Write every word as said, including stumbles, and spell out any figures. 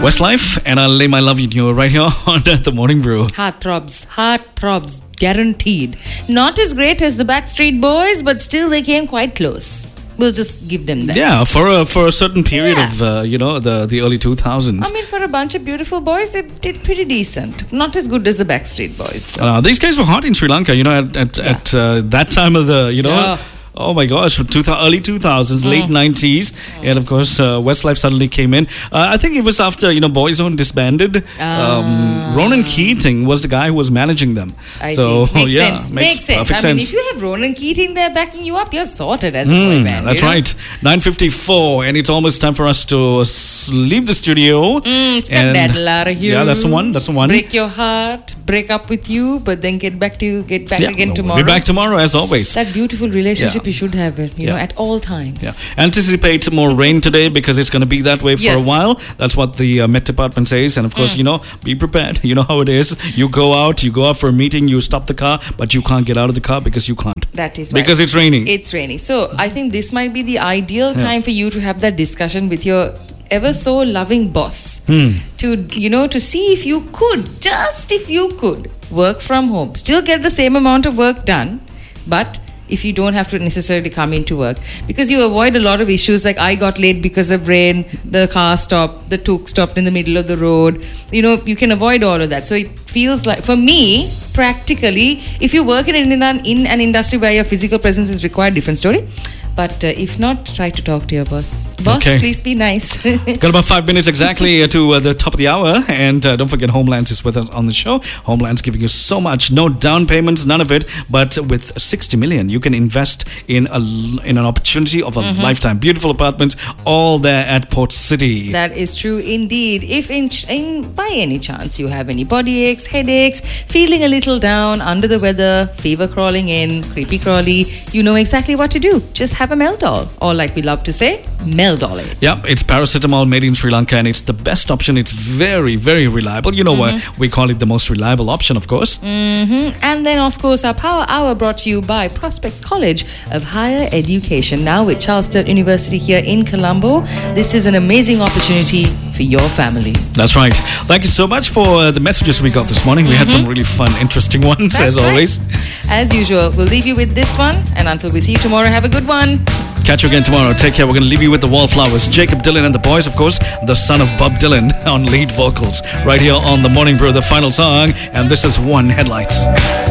Westlife, and I'll lay my love in you right here on The Morning Brew. Heart throbs, heart throbs, guaranteed. Not as great as the Backstreet Boys, but still they came quite close. We'll just give them that. Yeah, for a for a certain period Yeah. of uh, you know the the early two thousands. I mean, for a bunch of beautiful boys, they did pretty decent. Not as good as the Backstreet Boys. So. Uh, these guys were hot in Sri Lanka, you know, at at, Yeah. at uh, that time of the, you know. Yeah. Oh my gosh, two thousand, early two thousands, late nineties, and of course, uh, Westlife suddenly came in. Uh, I think it was after, you know, Boyzone disbanded. Um, Ronan Keating was the guy who was managing them. I so, see. Makes yeah, sense. makes, Makes sense. perfect I mean, sense. if you have Ronan Keating there backing you up, you're sorted as a boy Mm, band. that's you know? right. nine fifty-four, and it's almost time for us to s- leave the studio. Mm, it's And- got that lot of you. Yeah, that's the one. That's the one. Break your heart, break up with you, but then get back to you, get back Yeah, again we'll tomorrow. be back tomorrow as always. That beautiful relationship Yeah. you should have, you know, Yeah. at all times. Yeah. Anticipate more rain today because it's going to be that way for a Yes. while. That's what the uh, Met Department says. And of course, you know, be prepared. You know how it is. You go out, you go out for a meeting, you stop the car, but you can't get out of the car because you can't. That is Because right. it's raining. It's raining. So I think this might be the ideal time for you to have that discussion with your ever so loving boss. Hmm. To, you know, to see if you could, just if you could, work from home. Still get the same amount of work done, but if you don't have to necessarily come into work, because you avoid a lot of issues like I got late because of rain, the car stopped, the tuk stopped in the middle of the road. You know, you can avoid all of that. So it feels like, for me, practically, if you work in an, in an industry where your physical presence is required, different story. But uh, if not, try to talk to your boss. Boss, Okay. please be nice. Got about five minutes exactly uh, to uh, the top of the hour. And uh, don't forget, Homelands is with us on the show. Homelands giving you so much. No down payments, none of it. But with sixty million, you can invest in a l- in an opportunity of a lifetime. Beautiful apartments, all there at Port City. That is true indeed. If in, in by any chance you have any body aches, headaches, feeling a little down, under the weather, fever crawling in, creepy crawly, you know exactly what to do. Just have a Meldol, or like we love to say, Meldol it. Yep, it's paracetamol made in Sri Lanka, and it's the best option. It's very, very reliable. You know why we call it the most reliable option, of course. Mm-hmm. And then, of course, our Power Hour brought to you by Prospects College of Higher Education, now with Charles Sturt University here in Colombo. This is an amazing opportunity for your family. That's right. Thank you so much for uh, the messages we got this morning. We had some really fun, interesting ones, That's as right. always. As usual, we'll leave you with this one, and until we see you tomorrow, have a good one. Catch you again tomorrow. Take care. We're going to leave you with the Wallflowers. Jacob Dylan and the Boys, of course, the son of Bob Dylan on lead vocals. Right here on The Morning Brew, the final song. And this is One Headlights.